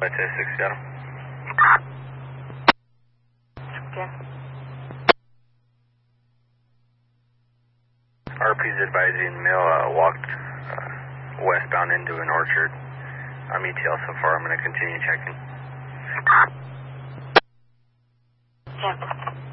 Flight 6 Seattle. Okay. RP's advising male walked westbound into an orchard. I'm ETL so far. I'm going to continue checking. Yeah.